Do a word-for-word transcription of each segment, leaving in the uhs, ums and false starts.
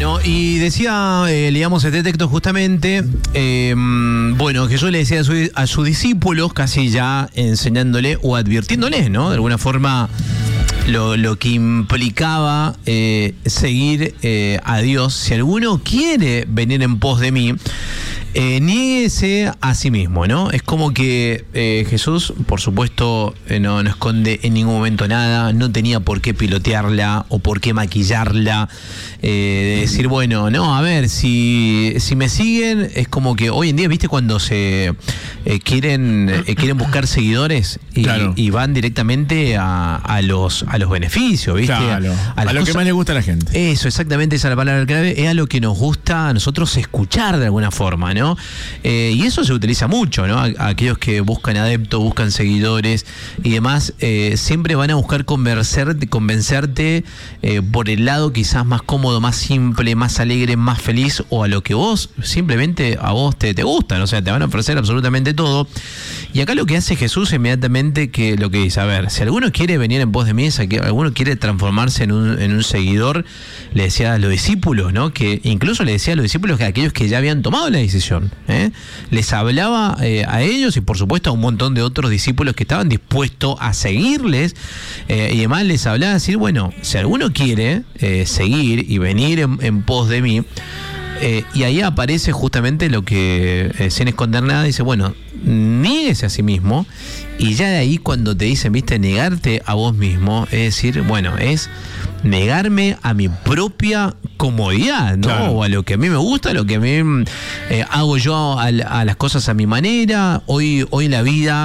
Bueno, y decía, eh, leíamos este texto justamente, eh, bueno, Jesús le decía a, su, a sus discípulos, casi ya enseñándole o advirtiéndoles, ¿no? De alguna forma, lo, lo que implicaba eh, seguir eh, a Dios. Si alguno quiere venir en pos de mí, Eh, niéguese a sí mismo, ¿no? Es como que eh, Jesús, por supuesto, eh, no, no esconde en ningún momento nada, no tenía por qué pilotearla o por qué maquillarla, eh, de decir, bueno, no, a ver, si, si me siguen, es como que hoy en día, ¿viste? Cuando se eh, quieren eh, quieren buscar seguidores y, claro. y van directamente a, a los a los beneficios, ¿viste? Claro. A, a, a lo cosas, que más le gusta a la gente. Eso, exactamente, esa es la palabra clave, es a lo que nos gusta a nosotros escuchar de alguna forma, ¿no? ¿no? Eh, y eso se utiliza mucho, ¿no? A, a aquellos que buscan adeptos, buscan seguidores y demás, eh, siempre van a buscar convencerte, convencerte eh, por el lado quizás más cómodo, más simple, más alegre, más feliz, o a lo que vos, simplemente a vos te, te gusta, ¿no? O sea, te van a ofrecer absolutamente todo. Y acá lo que hace Jesús inmediatamente, que lo que dice, a ver, si alguno quiere venir en pos de mí, si alguno quiere transformarse en un, en un seguidor, le decía a los discípulos, ¿no? Que incluso le decía a los discípulos que aquellos que ya habían tomado la decisión, ¿eh? Les hablaba eh, a ellos y por supuesto a un montón de otros discípulos que estaban dispuestos a seguirles, eh, y además les hablaba decir, bueno, si alguno quiere eh, seguir y venir en, en pos de mí, Eh, y ahí aparece justamente lo que eh, sin esconder nada dice, bueno, niéguese a sí mismo, y ya de ahí cuando te dicen, viste, negarte a vos mismo, es decir, bueno, es negarme a mi propia comodidad, ¿no? Claro. O a lo que a mí me gusta, a lo que a mí eh, hago yo a, a las cosas a mi manera. Hoy, hoy la vida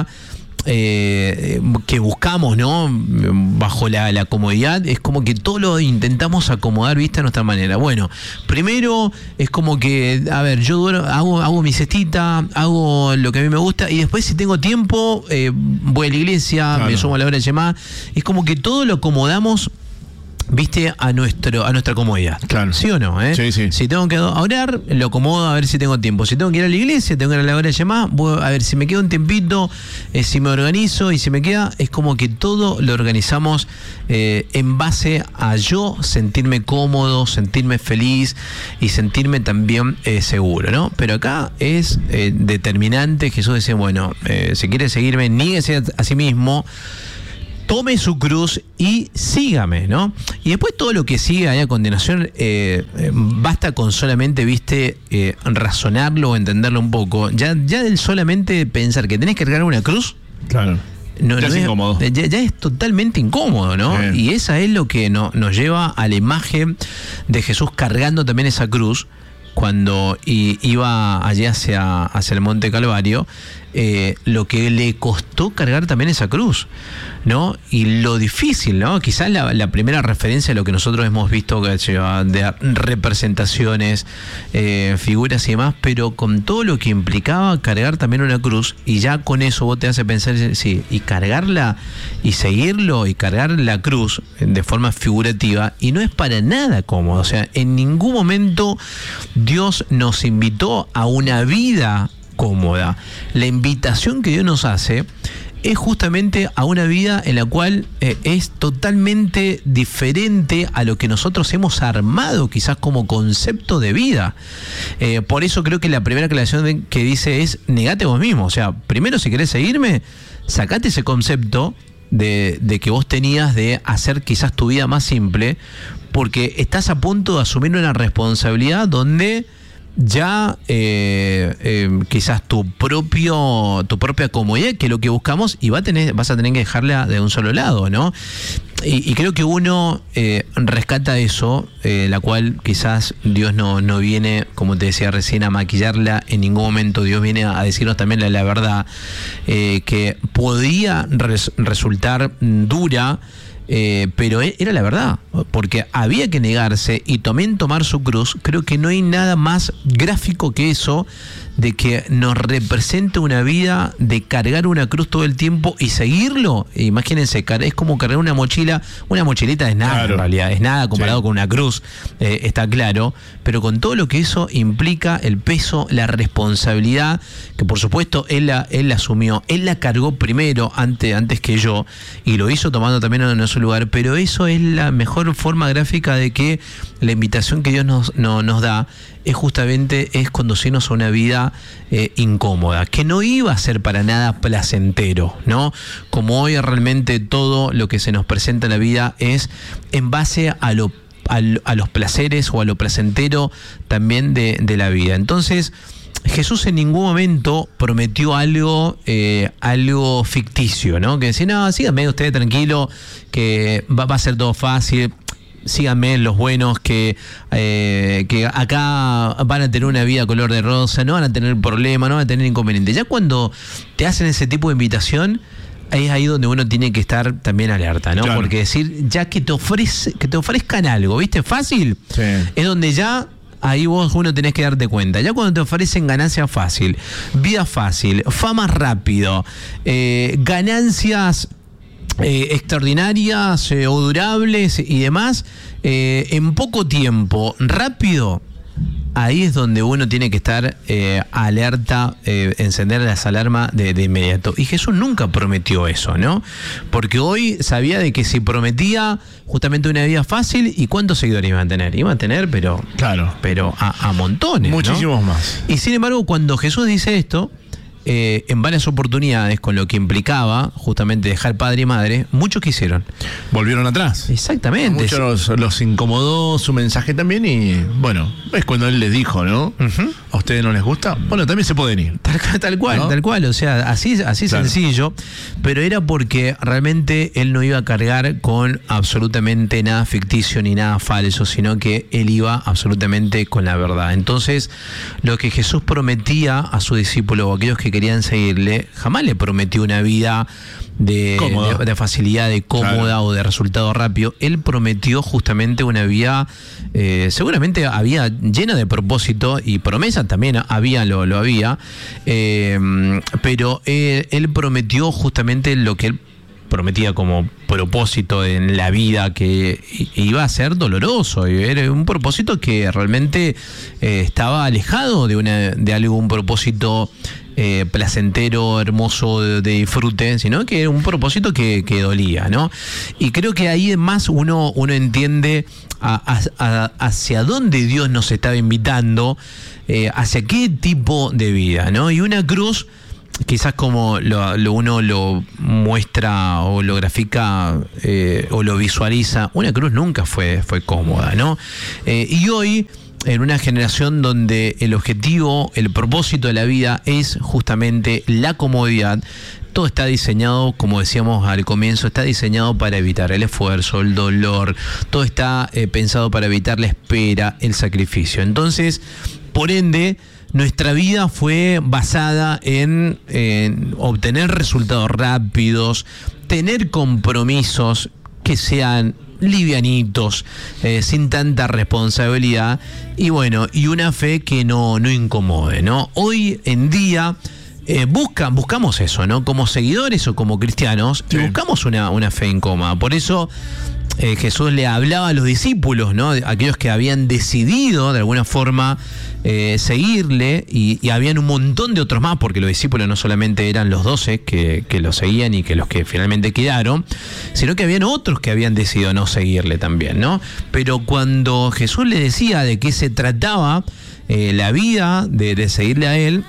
Eh, que buscamos, ¿no? Bajo la, la comodidad, es como que todo lo intentamos acomodar, ¿viste? A nuestra manera. Bueno, primero es como que, a ver, yo duermo, hago, hago mi cestita, hago lo que a mí me gusta, y después si tengo tiempo, eh, voy a la iglesia, claro, me sumo a la hora de llamar. Es como que todo lo acomodamos, viste, a nuestro a nuestra comodidad. Claro. ¿Sí o no? Eh? Sí, sí. Si tengo que orar, lo acomodo a ver si tengo tiempo. Si tengo que ir a la iglesia, tengo que ir a la hora de llamar, voy a ver si me queda un tiempito, eh, si me organizo, y si me queda, es como que todo lo organizamos eh, en base a yo sentirme cómodo, sentirme feliz y sentirme también eh, seguro, ¿no? Pero acá es eh, determinante. Jesús dice, bueno, eh, si quiere seguirme, níguese a, a sí mismo, tome su cruz y sígame, ¿no? Y después todo lo que sigue ahí a continuación, eh, eh, basta con solamente, viste, eh, razonarlo o entenderlo un poco. Ya, ya del solamente pensar que tenés que cargar una cruz. Claro. No, ya no es es incómodo. Ya, ya es totalmente incómodo, ¿no? Bien. Y esa es lo que no, nos lleva a la imagen de Jesús cargando también esa cruz cuando y, iba allí hacia, hacia el Monte Calvario, eh, lo que le costó cargar también esa cruz, ¿no? Y lo difícil, ¿no? Quizás la, la primera referencia a lo que nosotros hemos visto de representaciones, eh, figuras y demás, pero con todo lo que implicaba cargar también una cruz, y ya con eso vos te hace pensar, sí, y cargarla y seguirlo y cargar la cruz de forma figurativa, y no es para nada cómodo. O sea, en ningún momento Dios nos invitó a una vida cómoda. La invitación que Dios nos hace es justamente a una vida en la cual eh, es totalmente diferente a lo que nosotros hemos armado quizás como concepto de vida. Eh, por eso creo que la primera aclaración que dice es negate vos mismo. O sea, primero, si querés seguirme, sacate ese concepto de, de que vos tenías de hacer quizás tu vida más simple, porque estás a punto de asumir una responsabilidad donde ya eh, eh, quizás tu propio tu propia comodidad, que es lo que buscamos, y va a tener, vas a tener que dejarla de un solo lado, ¿no? Y, y creo que uno eh, rescata eso, eh, la cual quizás Dios no, no viene, como te decía recién, a maquillarla en ningún momento. Dios viene a decirnos también la, la verdad, eh, que podía res, resultar dura, Eh, pero era la verdad, porque había que negarse y también tomar su cruz. Creo que no hay nada más gráfico que eso, de que nos represente una vida de cargar una cruz todo el tiempo y seguirlo. Imagínense, es como cargar una mochila, una mochilita es nada, claro, en realidad, es nada comparado, sí, con una cruz, eh, está claro, pero con todo lo que eso implica, el peso, la responsabilidad, que por supuesto él la, él la asumió, él la cargó primero, antes, antes que yo, y lo hizo tomando también una, su lugar, pero eso es la mejor forma gráfica de que la invitación que Dios nos, no, nos da es justamente es conducirnos a una vida eh, incómoda, que no iba a ser para nada placentero, ¿no? Como hoy realmente todo lo que se nos presenta en la vida es en base a lo a, a los placeres o a lo placentero también de, de la vida. Entonces, Jesús en ningún momento prometió algo, eh, algo ficticio, ¿no? Que decía, no, síganme ustedes tranquilo, que va, va a ser todo fácil. Síganme los buenos que, eh, que acá van a tener una vida color de rosa, no van a tener problema, no van a tener inconveniente. Ya cuando te hacen ese tipo de invitación, es ahí donde uno tiene que estar también alerta, ¿no? Claro. Porque decir, ya que te ofrece, que te ofrezcan algo, ¿viste? Fácil, sí. Es donde ya ahí vos uno tenés que darte cuenta. Ya cuando te ofrecen ganancia fácil, vida fácil, fama rápido, eh, ganancias Eh, extraordinarias eh, o durables y demás, eh, en poco tiempo, rápido, ahí es donde uno tiene que estar eh, alerta, eh, encender las alarmas de, de inmediato. Y Jesús nunca prometió eso, ¿no? Porque hoy sabía de que si prometía justamente una vida fácil, ¿y cuántos seguidores iban a tener? Iban a tener, pero, claro, pero a, a montones, muchísimos, ¿no? Más. Y sin embargo, cuando Jesús dice esto, Eh, en varias oportunidades, con lo que implicaba justamente dejar padre y madre, muchos quisieron. Volvieron atrás. Exactamente. Muchos los, los incomodó su mensaje también y, bueno, es cuando él les dijo, ¿no? Uh-huh. ¿A ustedes no les gusta? Bueno, también se pueden ir. Tal, tal cual, ¿no? Tal cual, o sea, así, así claro. Sencillo, pero era porque realmente él no iba a cargar con absolutamente nada ficticio ni nada falso, sino que él iba absolutamente con la verdad. Entonces, lo que Jesús prometía a sus discípulos o a aquellos que querían seguirle, jamás le prometió una vida de, de, de facilidad, de cómoda, claro, o de resultado rápido. Él prometió justamente una vida eh, seguramente había llena de propósito y promesa también había, lo, lo había, eh, pero él, él prometió justamente lo que él prometía como propósito en la vida, que iba a ser doloroso, era un propósito que realmente eh, estaba alejado de una de algo, un propósito eh, placentero, hermoso, de, de disfrute, sino que era un propósito que, que dolía, ¿no? Y creo que ahí más uno, uno entiende a, a, a, hacia dónde Dios nos estaba invitando, eh, hacia qué tipo de vida, ¿no? Y una cruz, quizás como lo, lo uno lo muestra o lo grafica eh, o lo visualiza, una cruz nunca fue, fue cómoda, ¿no? Eh, y hoy, en una generación donde el objetivo, el propósito de la vida es justamente la comodidad, todo está diseñado, como decíamos al comienzo, está diseñado para evitar el esfuerzo, el dolor, todo está eh, pensado para evitar la espera, el sacrificio. Entonces, por ende, nuestra vida fue basada en, en obtener resultados rápidos, tener compromisos que sean livianitos, eh, sin tanta responsabilidad, y bueno, y una fe que no, no incomode, ¿no? Hoy en día eh, busca, buscamos eso, ¿no? Como seguidores o como cristianos, sí, y buscamos una, una fe incómoda. Por eso Eh, Jesús le hablaba a los discípulos, ¿no? Aquellos que habían decidido de alguna forma eh, seguirle, y, y habían un montón de otros más, porque los discípulos no solamente eran los doce que, que lo seguían y que los que finalmente quedaron, sino que habían otros que habían decidido no seguirle también, ¿no? Pero cuando Jesús le decía de qué se trataba eh, la vida de, de seguirle a él,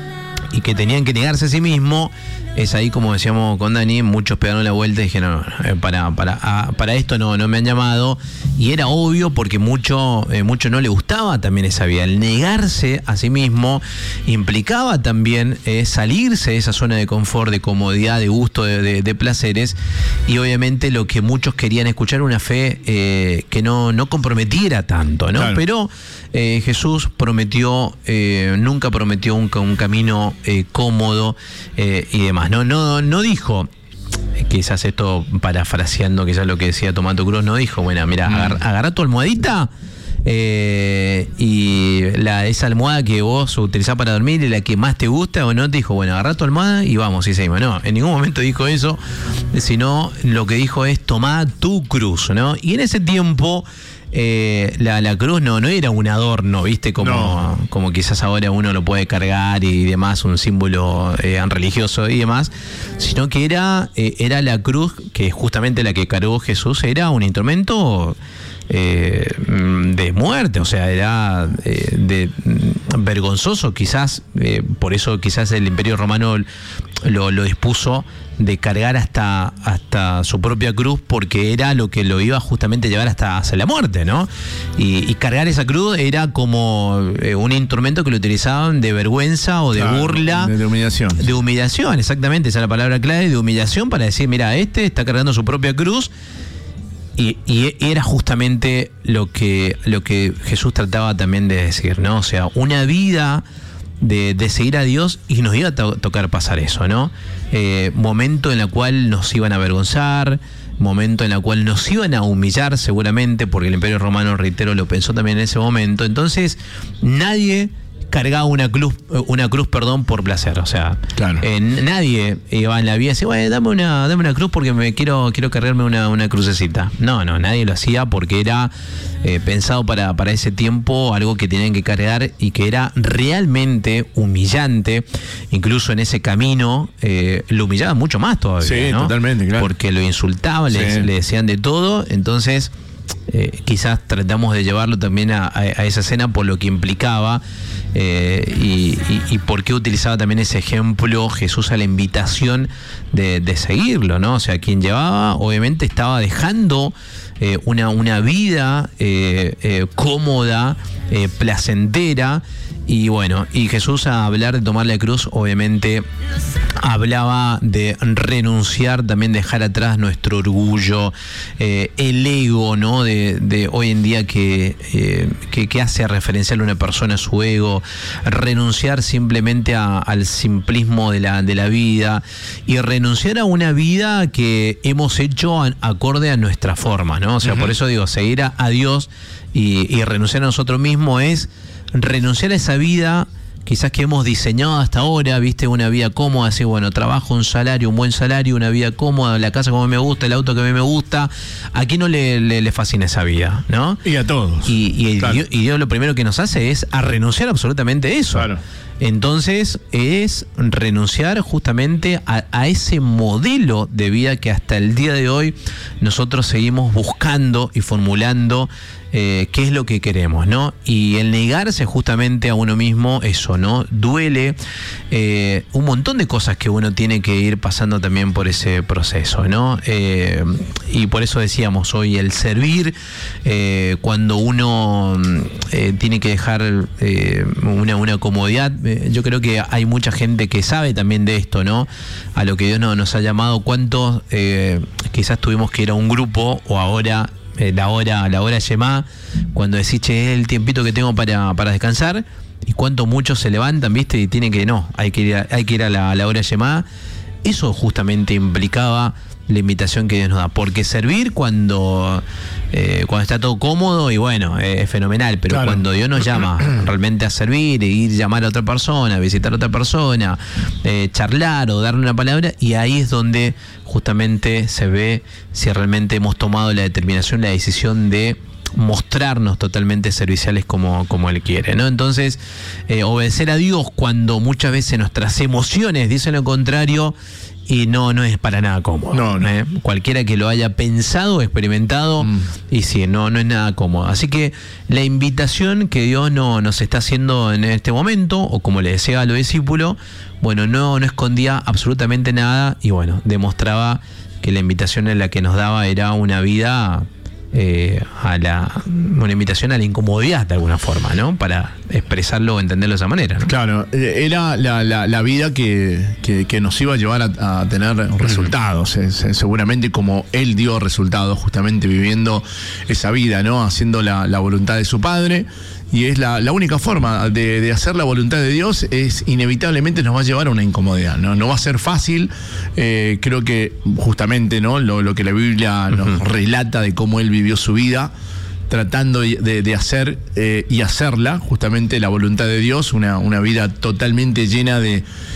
y que tenían que negarse a sí mismo, es ahí, como decíamos con Dani, muchos pegaron la vuelta y dijeron, no, no, para, para, para esto no, no me han llamado. Y era obvio, porque mucho, eh, mucho no le gustaba también esa vida. El negarse a sí mismo implicaba también eh, salirse de esa zona de confort, de comodidad, de gusto, de, de, de placeres. Y obviamente lo que muchos querían escuchar, una fe eh, que no, no comprometiera tanto, ¿no? Claro. Pero eh, Jesús prometió, eh, nunca prometió un, un camino eh, cómodo eh, y demás. No, no, no dijo, quizás esto parafraseando quizás lo que decía Tomato Cruz, no dijo, bueno, mira, mm. agarra, agarra tu almohadita eh, y la, esa almohada que vos utilizás para dormir y la que más te gusta, o no, te dijo, bueno, agarra tu almohada y vamos, y seguimos. No, en ningún momento dijo eso, sino lo que dijo es, tomá tu cruz, ¿no? Y en ese tiempo eh, la, la cruz no, no era un adorno, ¿viste? Como, no. como quizás ahora uno lo puede cargar y demás, un símbolo eh, religioso y demás, sino que era, eh, era la cruz, que justamente la que cargó Jesús, era un instrumento eh, de muerte, o sea, era eh, de, vergonzoso quizás, eh, por eso quizás el Imperio Romano lo, lo dispuso de cargar hasta, hasta su propia cruz, porque era lo que lo iba justamente a llevar hasta hacia la muerte, ¿no? Y, y cargar esa cruz era como eh, un instrumento que lo utilizaban de vergüenza o de claro, burla. De, de humillación. De humillación, exactamente, esa es la palabra clave, de humillación, para decir, mira, este está cargando su propia cruz. Y, y era justamente lo que, lo que Jesús trataba también de decir, ¿no? O sea, una vida de, de seguir a Dios, y nos iba a to- tocar pasar eso, ¿no? Eh, momento en el cual nos iban a avergonzar, momento en el cual nos iban a humillar seguramente, porque el Imperio Romano, reitero, lo pensó también en ese momento. Entonces, nadie cargaba una cruz, una cruz, perdón, por placer. O sea, claro. eh, nadie iba en la vida y decía, bueno, dame una, dame una cruz porque me quiero, quiero cargarme una, una crucecita. No, no, nadie lo hacía porque era eh, pensado para, para ese tiempo, algo que tenían que cargar y que era realmente humillante. Incluso en ese camino eh, lo humillaban mucho más todavía. Sí, ¿no? Totalmente, claro. Porque lo insultaban, sí. le, le decían de todo. Entonces, Eh, quizás tratamos de llevarlo también a, a, a esa escena por lo que implicaba eh, y, y, y por qué utilizaba también ese ejemplo Jesús a la invitación de, de seguirlo, ¿no? O sea, quien llevaba obviamente estaba dejando eh, una, una vida eh, eh, cómoda, eh, placentera. Y bueno, y Jesús, a hablar de tomar la cruz, obviamente hablaba de renunciar, también dejar atrás nuestro orgullo, eh, el ego, ¿no? De, de hoy en día que, eh, que, que hace referenciar a una persona a su ego, renunciar simplemente a, al simplismo de la, de la vida y renunciar a una vida que hemos hecho a, acorde a nuestra forma, ¿no? O sea, uh-huh. por eso digo, seguir a, a Dios y, y renunciar a nosotros mismos es renunciar a esa vida quizás que hemos diseñado hasta ahora, viste, una vida cómoda, así, bueno, trabajo, un salario, un buen salario, una vida cómoda, la casa como me gusta, el auto que a mí me gusta. ¿A quién no le, le, le fascina esa vida, no? Y a todos. Y, y, claro. Dios, y Dios lo primero que nos hace es a renunciar absolutamente a eso. Claro. Entonces es renunciar justamente a, a ese modelo de vida que hasta el día de hoy nosotros seguimos buscando y formulando eh, qué es lo que queremos, ¿no? Y el negarse justamente a uno mismo, eso, ¿no? Duele, eh, un montón de cosas que uno tiene que ir pasando también por ese proceso, ¿no? Eh, y por eso decíamos hoy, el servir, eh, cuando uno eh, tiene que dejar eh, una, una comodidad. Yo creo que hay mucha gente que sabe también de esto, ¿no? A lo que Dios no, nos ha llamado. ¿Cuántos eh, quizás tuvimos que ir a un grupo o ahora eh, la hora la hora Yemá, cuando decís, che, es el tiempito que tengo para, para descansar? Y cuánto muchos se levantan, ¿viste? Y tienen que, no, hay que ir a, hay que ir a la, a la hora Yemá. Eso justamente implicaba la invitación que Dios nos da, porque servir cuando eh, cuando está todo cómodo y bueno, eh, es fenomenal, pero claro. cuando Dios nos llama realmente a servir, e ir a llamar a otra persona, visitar a otra persona, eh, charlar o darle una palabra, y ahí es donde justamente se ve si realmente hemos tomado la determinación, la decisión de mostrarnos totalmente serviciales como, como Él quiere, ¿no? Entonces, eh, obedecer a Dios cuando muchas veces nuestras emociones dicen lo contrario, y no, no es para nada cómodo. No, no. ¿eh? Cualquiera que lo haya pensado, experimentado, mm. y sí, no, no es nada cómodo. Así que la invitación que Dios no, nos está haciendo en este momento, o como le decía a los discípulos, bueno, no, no escondía absolutamente nada, y bueno, demostraba que la invitación en la que nos daba era una vida eh, a la una invitación a la incomodidad de alguna forma, ¿no? Para expresarlo o entenderlo de esa manera, ¿no? Claro, era la, la, la vida que, que, que nos iba a llevar a, a tener resultados, eh, seguramente como Él dio resultados, justamente viviendo esa vida, ¿no? Haciendo la, la voluntad de su Padre. Y es la, la única forma de, de hacer la voluntad de Dios, es inevitablemente nos va a llevar a una incomodidad, no, no va a ser fácil. Eh, creo que justamente, ¿no? lo, lo que la Biblia nos uh-huh. relata de cómo Él vivió su vida, tratando de, de hacer eh, y hacerla justamente la voluntad de Dios, una, una vida totalmente llena de,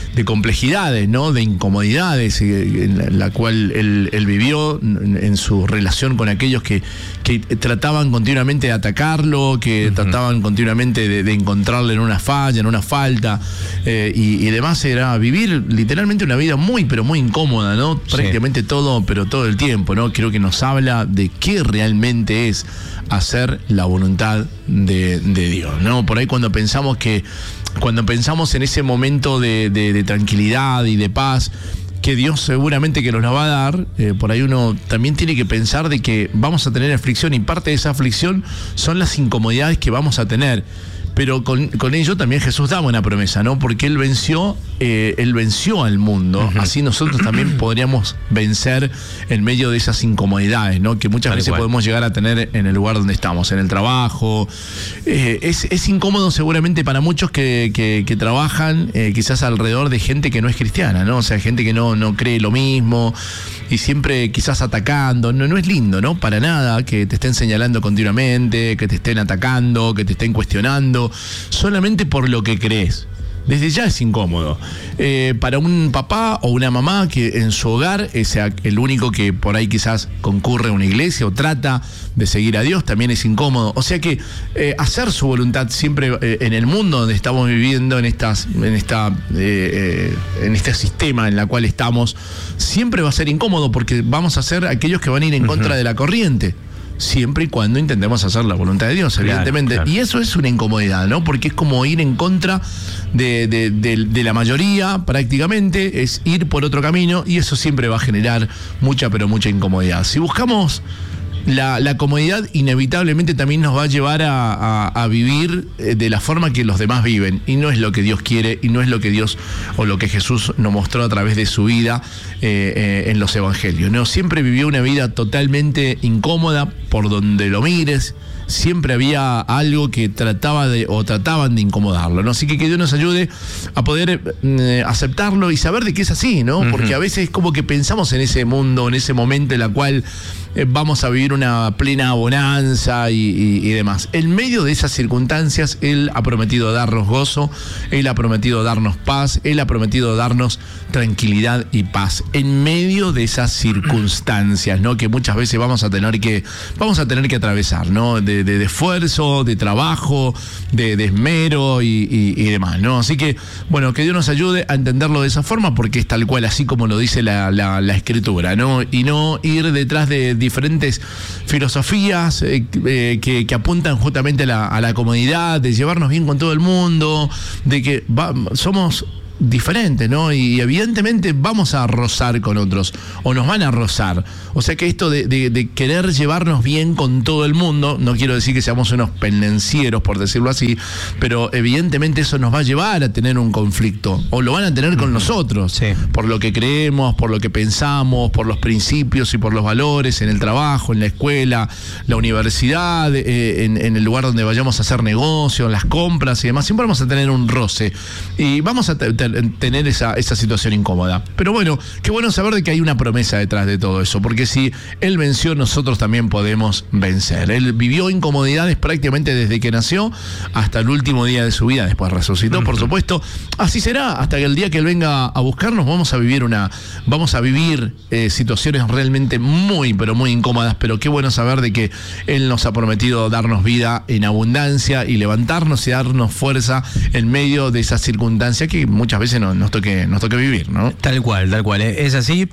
de complejidades, ¿no? De incomodidades eh, en, la, en la cual él, él vivió en, en su relación con aquellos que, que trataban continuamente de atacarlo, que uh-huh. trataban continuamente de, de encontrarle en una falla, en una falta eh, y, y demás. Era vivir literalmente una vida muy, pero muy incómoda, ¿no? Sí. Prácticamente todo, pero todo el tiempo, ¿no? Creo que nos habla de qué realmente es hacer la voluntad de, de Dios, ¿no? Por ahí cuando pensamos que, cuando pensamos en ese momento de, de, de tranquilidad y de paz, que Dios seguramente que nos la va a dar, eh, por ahí uno también tiene que pensar de que vamos a tener aflicción y parte de esa aflicción son las incomodidades que vamos a tener. Pero con, con ello también Jesús daba una promesa, ¿no? Porque Él venció, eh, Él venció al mundo. Uh-huh. Así nosotros también podríamos vencer en medio de esas incomodidades, ¿no? Que muchas Tal veces cual. podemos llegar a tener en el lugar donde estamos, en el trabajo. Eh, es, es incómodo seguramente para muchos que, que, que trabajan eh, quizás alrededor de gente que no es cristiana, ¿no? O sea, gente que no, no cree lo mismo y siempre quizás atacando. No, no es lindo, ¿no? Para nada que te estén señalando continuamente, que te estén atacando, que te estén cuestionando, solamente por lo que crees. Desde ya es incómodo. Eh, para un papá o una mamá que en su hogar es el único que por ahí quizás concurre a una iglesia o trata de seguir a Dios, también es incómodo. O sea que eh, hacer su voluntad siempre eh, en el mundo donde estamos viviendo, en estas, en esta, eh, eh, en este sistema en el cual estamos, siempre va a ser incómodo porque vamos a ser aquellos que van a ir en uh-huh. contra de la corriente. Siempre y cuando intentemos hacer la voluntad de Dios, evidentemente. Claro, claro. Y eso es una incomodidad, ¿no? Porque es como ir en contra de, de, de, de la mayoría, prácticamente, es ir por otro camino y eso siempre va a generar mucha, pero mucha incomodidad. Si buscamos la, la comodidad, inevitablemente también nos va a llevar a, a, a vivir de la forma que los demás viven. Y no es lo que Dios quiere y no es lo que Dios o lo que Jesús nos mostró a través de su vida eh, eh, en los evangelios, ¿no? Siempre vivió una vida totalmente incómoda por donde lo mires. Siempre había algo que trataba de o trataban de incomodarlo, ¿no? Así que que Dios nos ayude a poder eh, aceptarlo y saber de que es así, ¿no? Uh-huh. Porque a veces es como que pensamos en ese mundo, en ese momento en el cual eh, vamos a vivir una plena bonanza y, y, y demás. En medio de esas circunstancias, Él ha prometido darnos gozo, Él ha prometido darnos paz, Él ha prometido darnos tranquilidad y paz. En medio de esas circunstancias, ¿no? Que muchas veces vamos a tener que, vamos a tener que atravesar, ¿no? De, De, de esfuerzo, de trabajo, de, de esmero y, y, y demás, ¿no? Así que, bueno, que Dios nos ayude a entenderlo de esa forma, porque es tal cual, así como lo dice la, la, la Escritura, ¿no? Y no ir detrás de diferentes filosofías eh, eh, que, que apuntan justamente a la, a la comodidad, de llevarnos bien con todo el mundo, de que va, somos diferente, ¿no? Y evidentemente vamos a rozar con otros, o nos van a rozar. O sea que esto de, de, de querer llevarnos bien con todo el mundo, no quiero decir que seamos unos pendencieros, por decirlo así, pero evidentemente eso nos va a llevar a tener un conflicto, o lo van a tener con uh-huh. nosotros, sí. por lo que creemos, por lo que pensamos, por los principios y por los valores en el trabajo, en la escuela, la universidad, eh, en, en el lugar donde vayamos a hacer negocios, las compras y demás. Siempre vamos a tener un roce y vamos a te- tener esa, esa situación incómoda. Pero bueno, qué bueno saber de que hay una promesa detrás de todo eso, porque si Él venció, nosotros también podemos vencer. Él vivió incomodidades prácticamente desde que nació hasta el último día de su vida, después resucitó, uh-huh. por supuesto. Así será, hasta que el día que Él venga a buscarnos, vamos a vivir una, vamos a vivir eh, situaciones realmente muy, pero muy incómodas, pero qué bueno saber de que Él nos ha prometido darnos vida en abundancia y levantarnos y darnos fuerza en medio de esas circunstancias que muchas veces nos, nos toque nos toque vivir, ¿no? Tal cual, tal cual, es así,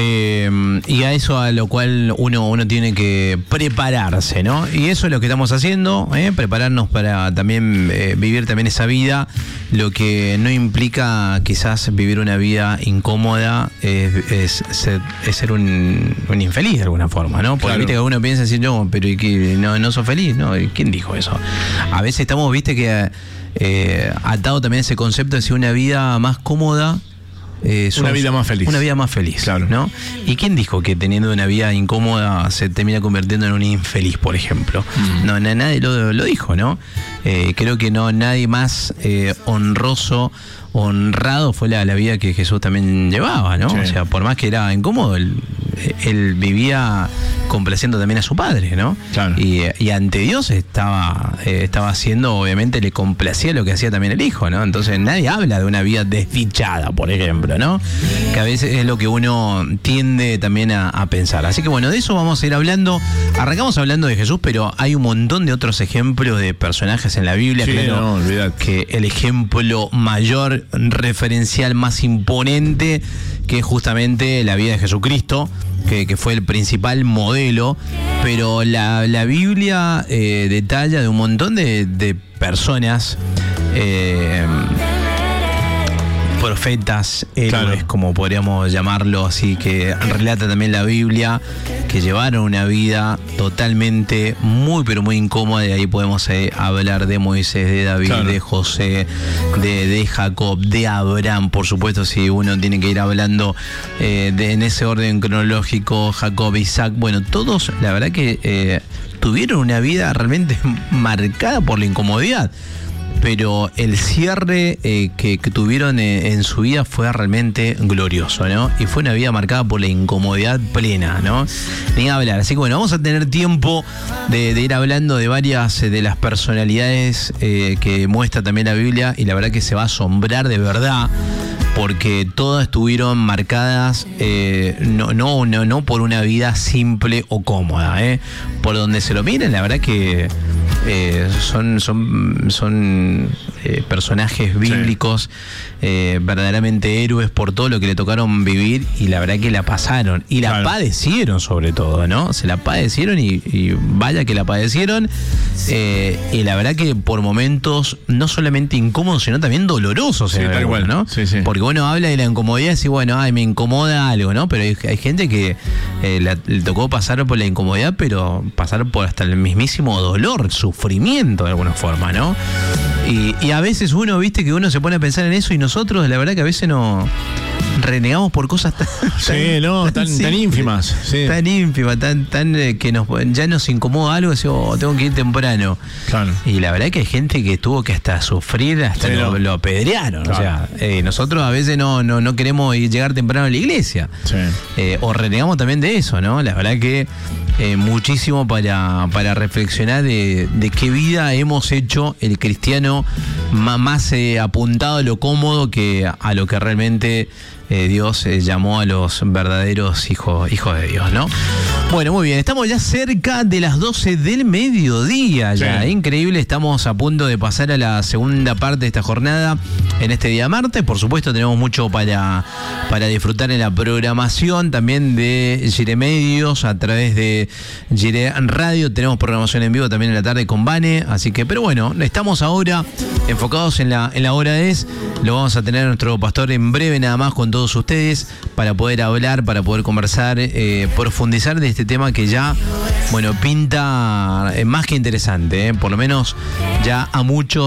eh, y a eso a lo cual uno, uno tiene que prepararse, ¿no? Y eso es lo que estamos haciendo, ¿eh? Prepararnos para también eh, vivir también esa vida, lo que no implica quizás vivir una vida incómoda, eh, es, ser, es ser un, un infeliz de alguna forma, ¿no? Porque claro. viste que uno piensa así, no, pero ¿y qué? No, no sos feliz, ¿no? ¿Quién dijo eso? A veces estamos, viste que Eh, atado también ese concepto de ser una vida más cómoda, eh, sos, una vida más feliz, una vida más feliz, claro. ¿no? ¿Y quién dijo que teniendo una vida incómoda se termina convirtiendo en un infeliz, por ejemplo? Mm. No, nadie lo, lo dijo, ¿no? Eh, creo que no nadie más eh, honroso, honrado fue la, la vida que Jesús también llevaba, ¿no? Sí. O sea, por más que era incómodo, él, él vivía complaciendo también a su padre, ¿no? Claro. Y, y ante Dios estaba, eh, estaba haciendo, obviamente le complacía lo que hacía también el hijo, ¿no? Entonces nadie habla de una vida desdichada, por ejemplo, ¿no? Que a veces es lo que uno tiende también a, a pensar. Así que bueno, de eso vamos a ir hablando. Arrancamos hablando de Jesús, pero hay un montón de otros ejemplos de personajes en la Biblia. Sí, claro, no, olvidate. que el ejemplo mayor, referencial, más imponente, que es justamente la vida de Jesucristo, que, que fue el principal modelo, pero la, la Biblia eh, detalla de un montón de, de personas, eh, profetas, héroes, claro, como podríamos llamarlo, así que relata también la Biblia, que llevaron una vida totalmente muy pero muy incómoda, y ahí podemos eh, hablar de Moisés, de David, claro, de José, de, de Jacob, de Abraham, por supuesto, si uno tiene que ir hablando eh, de, en ese orden cronológico, Jacob, Isaac, bueno, todos la verdad que eh, tuvieron una vida realmente marcada por la incomodidad. Pero el cierre eh, que, que tuvieron eh, en su vida fue realmente glorioso, ¿no? Y fue una vida marcada por la incomodidad plena, ¿no? Ni hablar. Así que bueno, vamos a tener tiempo de, de ir hablando de varias eh, de las personalidades eh, que muestra también la Biblia, y la verdad que se va a asombrar de verdad, porque todas estuvieron marcadas eh, no, no, no, no por una vida simple o cómoda, ¿eh? Por donde se lo miren, la verdad que eh, son, son, son eh, personajes bíblicos, sí, eh, verdaderamente héroes por todo lo que le tocaron vivir, y la verdad que la pasaron y la, claro, padecieron sobre todo, ¿no? Se la padecieron y, y vaya que la padecieron, eh, y la verdad que por momentos no solamente incómodos, sino también dolorosos, sí, tal cual, ¿no? Sí, sí. Porque uno habla de la incomodidad y dice, bueno, ay, me incomoda algo, ¿no? Pero hay, hay gente que eh, la, le tocó pasar por la incomodidad, pero pasar por hasta el mismísimo dolor, sufrimiento de alguna forma, ¿no? Y, y a veces uno, viste, que uno se pone a pensar en eso, y nosotros, la verdad que a veces no renegamos por cosas tan, sí, tan, no, tan, tan, tan ínfimas, sí, tan ínfimas, tan, tan eh, que nos, ya nos incomoda algo, decimos, oh, tengo que ir temprano. Claro. Y la verdad que hay gente que tuvo que hasta sufrir, hasta sí, lo, no. lo apedrearon. Claro. O sea, eh, nosotros a veces no, no, no queremos ir, llegar temprano a la iglesia. Sí. Eh, o renegamos también de eso, ¿no? La verdad que eh, muchísimo para, para reflexionar de, de qué vida hemos hecho el cristiano más, más eh, apuntado a lo cómodo que a lo que realmente Eh, Dios eh, llamó a los verdaderos hijos, hijos de Dios, ¿no? Bueno, muy bien, estamos ya cerca de las doce del mediodía, ya, sí, increíble, estamos a punto de pasar a la segunda parte de esta jornada en este día martes. Por supuesto tenemos mucho para, para disfrutar en la programación también de Gire Medios, a través de Gire Radio, tenemos programación en vivo también en la tarde con Vane, así que, pero bueno, estamos ahora enfocados en la, en la hora de es, lo vamos a tener a nuestro pastor en breve nada más con todos ustedes, para poder hablar, para poder conversar, eh, profundizar de este tema que ya, bueno, pinta eh, más que interesante, eh, por lo menos ya a muchos